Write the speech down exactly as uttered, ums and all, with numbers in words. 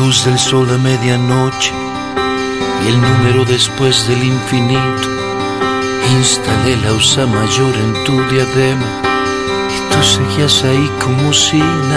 luz del sol a medianoche y el número después del infinito. Instalé la osa mayor en tu diadema y tú seguías ahí como si nada.